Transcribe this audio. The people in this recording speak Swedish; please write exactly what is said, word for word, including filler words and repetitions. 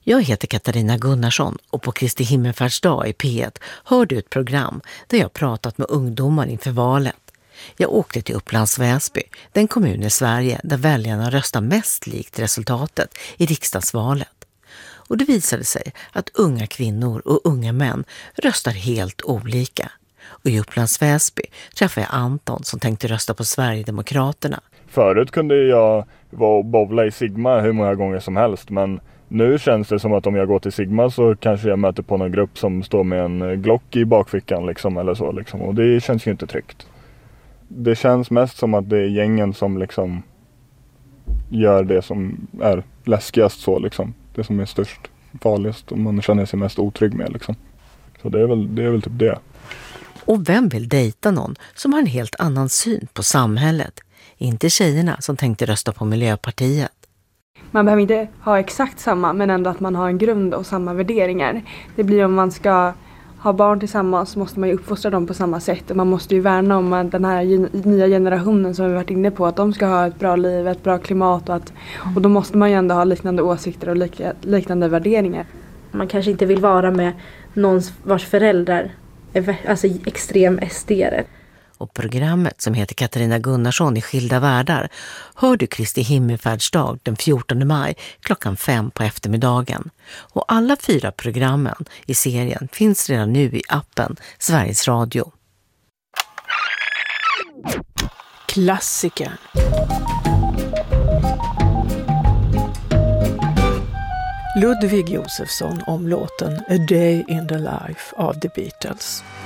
Jag heter Katarina Gunnarsson och på Kristi himmelfärdsdag i P ett hör du ett program där jag pratat med ungdomar inför valet. Jag åkte till Upplands Väsby, den kommun i Sverige där väljarna röstar mest likt resultatet i riksdagsvalet. Och det visade sig att unga kvinnor och unga män röstar helt olika. Och i Upplands Väsby träffade jag Anton som tänkte rösta på Sverigedemokraterna. Förut kunde jag vara och bowla i Sigma hur många gånger som helst, men nu känns det som att om jag går till Sigma så kanske jag möter på någon grupp som står med en Glock i bakfickan liksom, eller så liksom. Och det känns ju inte tryggt. Det känns mest som att det är gängen som liksom gör det som är läskigast så liksom. Det som är störst, farligast och man känner sig mest otrygg med liksom. Så det är väl, det är väl typ det. Och vem vill dejta någon som har en helt annan syn på samhället? Inte tjejerna som tänkte rösta på Miljöpartiet. Man behöver inte ha exakt samma, men ändå att man har en grund och samma värderingar. Det blir om man ska ha barn tillsammans så måste man ju uppfostra dem på samma sätt. Och man måste ju värna om den här nya generationen som vi varit inne på. Att de ska ha ett bra liv, ett bra klimat. Och, att, och då måste man ju ändå ha liknande åsikter och lik, liknande värderingar. Man kanske inte vill vara med någon vars föräldrar är alltså extrem S D-are. Och programmet som heter Katarina Gunnarsson i Skilda världar hör du Kristi himmelfärdsdag den fjortonde maj klockan fem på eftermiddagen. Och alla fyra programmen i serien finns redan nu i appen Sveriges Radio. Klassiker. Ludwig Josefsson om låten A Day in the Life av The Beatles.